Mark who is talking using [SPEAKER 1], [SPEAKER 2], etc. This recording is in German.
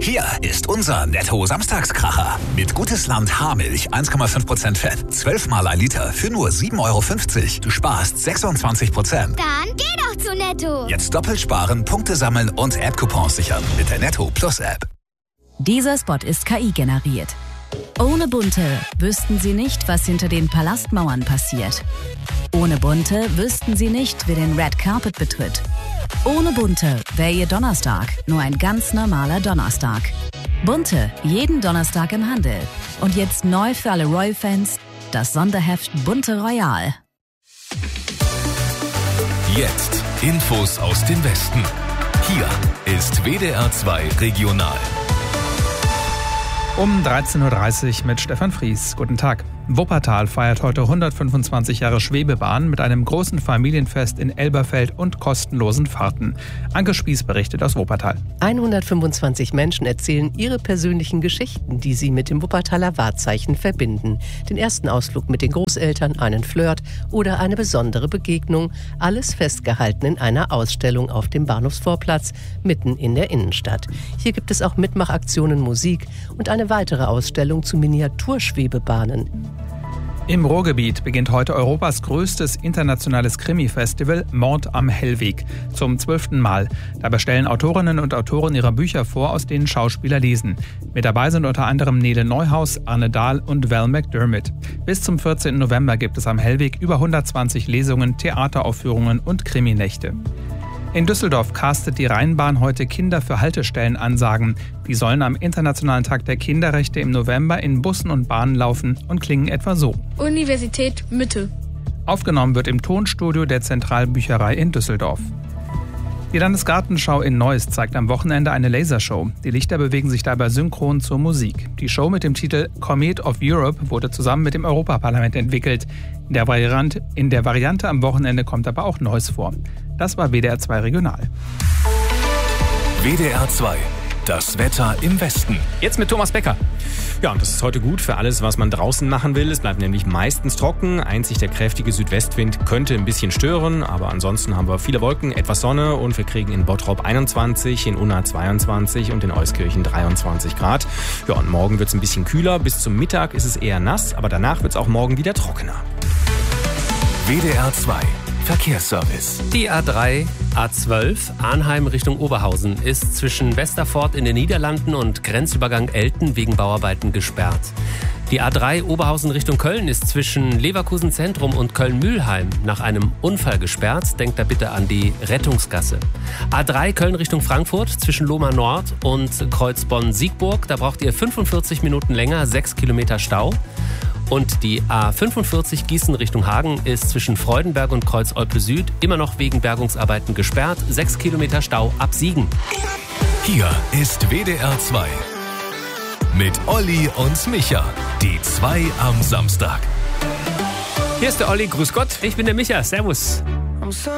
[SPEAKER 1] Hier ist unser Netto-Samstagskracher. Mit Gutes Land Haarmilch 1,5% Fett, 12-mal ein Liter für nur 7,50 €. Du sparst 26%.
[SPEAKER 2] Dann geh doch zu Netto.
[SPEAKER 1] Jetzt doppelt sparen, Punkte sammeln und App-Coupons sichern mit der Netto Plus App.
[SPEAKER 3] Dieser Spot ist KI generiert. Ohne Bunte wüssten Sie nicht, was hinter den Palastmauern passiert. Ohne Bunte wüssten Sie nicht, wer den Red Carpet betritt. Ohne Bunte wäre Ihr Donnerstag nur ein ganz normaler Donnerstag. Bunte, jeden Donnerstag im Handel. Und jetzt neu für alle Royal-Fans, das Sonderheft Bunte Royal.
[SPEAKER 4] Jetzt Infos aus dem Westen. Hier ist WDR 2 Regional.
[SPEAKER 5] Um 13.30 Uhr mit Stefan Fries. Guten Tag. Wuppertal feiert heute 125 Jahre Schwebebahn mit einem großen Familienfest in Elberfeld und kostenlosen Fahrten. Anke Spieß berichtet aus Wuppertal.
[SPEAKER 6] 125 Menschen erzählen ihre persönlichen Geschichten, die sie mit dem Wuppertaler Wahrzeichen verbinden. Den ersten Ausflug mit den Großeltern, einen Flirt oder eine besondere Begegnung. Alles festgehalten in einer Ausstellung auf dem Bahnhofsvorplatz mitten in der Innenstadt. Hier gibt es auch Mitmachaktionen, Musik und eine weitere Ausstellung zu Miniaturschwebebahnen.
[SPEAKER 5] Im Ruhrgebiet beginnt heute Europas größtes internationales Krimi-Festival Mord am Hellweg zum 12. Mal. Dabei stellen Autorinnen und Autoren ihre Bücher vor, aus denen Schauspieler lesen. Mit dabei sind unter anderem Nele Neuhaus, Arne Dahl und Val McDermott. Bis zum 14. November gibt es am Hellweg über 120 Lesungen, Theateraufführungen und Kriminächte. In Düsseldorf castet die Rheinbahn heute Kinder für Haltestellenansagen. Die sollen am Internationalen Tag der Kinderrechte im November in Bussen und Bahnen laufen und klingen etwa so.
[SPEAKER 7] Universität Mitte.
[SPEAKER 5] Aufgenommen wird im Tonstudio der Zentralbücherei in Düsseldorf. Die Landesgartenschau in Neuss zeigt am Wochenende eine Lasershow. Die Lichter bewegen sich dabei synchron zur Musik. Die Show mit dem Titel Comet of Europe wurde zusammen mit dem Europaparlament entwickelt. In der Variante am Wochenende kommt aber auch Neuss vor. Das war WDR 2 Regional.
[SPEAKER 4] WDR 2, das Wetter im Westen.
[SPEAKER 8] Jetzt mit Thomas Becker. Ja, und das ist heute gut für alles, was man draußen machen will. Es bleibt nämlich meistens trocken. Einzig der kräftige Südwestwind könnte ein bisschen stören. Aber ansonsten haben wir viele Wolken, etwas Sonne und wir kriegen in Bottrop 21, in Unna 22 und in Euskirchen 23 Grad. Ja, und morgen wird es ein bisschen kühler. Bis zum Mittag ist es eher nass, aber danach wird es auch morgen wieder trockener.
[SPEAKER 4] WDR 2 Verkehrsservice.
[SPEAKER 9] Die A3, A12, Arnheim Richtung Oberhausen ist zwischen Westerfort in den Niederlanden und Grenzübergang Elten wegen Bauarbeiten gesperrt. Die A3 Oberhausen Richtung Köln ist zwischen Leverkusen Zentrum und Köln-Mühlheim nach einem Unfall gesperrt. Denkt da bitte an die Rettungsgasse. A3 Köln Richtung Frankfurt zwischen Lohmar Nord und Kreuz Bonn-Siegburg. Da braucht ihr 45 Minuten länger, 6 Kilometer Stau. Und die A45 Gießen Richtung Hagen ist zwischen Freudenberg und Kreuz Olpe Süd immer noch wegen Bergungsarbeiten gesperrt. 6 Kilometer Stau ab Siegen.
[SPEAKER 4] Hier ist WDR 2 mit Olli und Micha. Die 2 am Samstag.
[SPEAKER 9] Hier ist der Olli, grüß Gott. Ich bin der Micha, servus.